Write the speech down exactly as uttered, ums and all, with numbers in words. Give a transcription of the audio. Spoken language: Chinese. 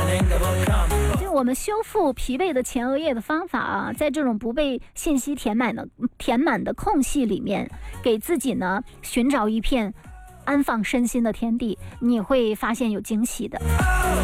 就我们修复疲惫的前额叶的方法啊，在这种不被信息填满的填满的空隙里面，给自己呢寻找一片安放身心的天地，你会发现有惊喜的。